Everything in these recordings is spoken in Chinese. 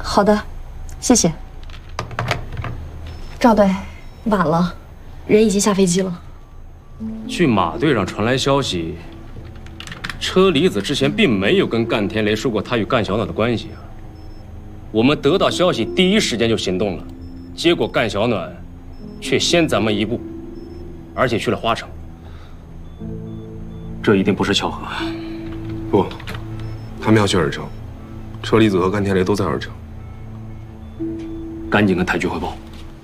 好的，谢谢。赵队，晚了，人已经下飞机了。 据马队长传来消息，车厘子之前并没有跟干天雷说过他与干小暖的关系啊。我们得到消息第一时间就行动了，结果干小暖却先咱们一步，而且去了花城。这一定不是巧合。 不，他们要去尔城，车厘子和干天雷都在尔城。 赶紧跟太局汇报。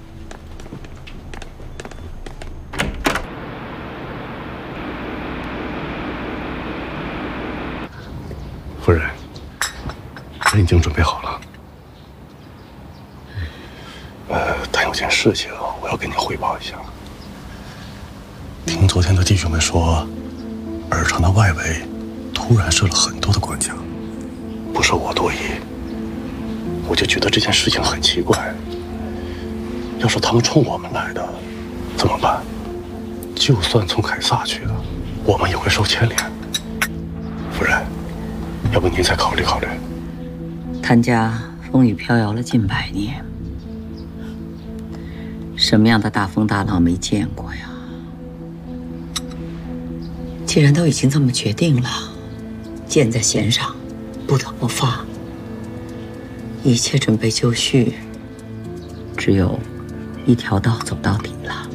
夫人，人已经准备好了。但有件事情我要跟你汇报一下。听昨天的弟兄们说，尔城的外围突然设了很多的关卡，不是我多疑，我就觉得这件事情很奇怪。要是他们冲我们来的，怎么办？就算从凯撒去的，我们也会受牵连。夫人，要不您再考虑考虑？ 谭家风雨飘摇了近100年，什么样的大风大浪没见过呀？既然都已经这么决定了，箭在弦上，不得不发。一切准备就绪，只有一条道走到底了。